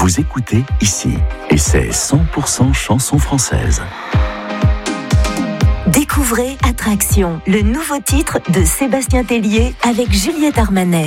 Vous écoutez ici, et c'est 100% chansons françaises. Découvrez Attraction, le nouveau titre de Sébastien Tellier avec Juliette Armanet.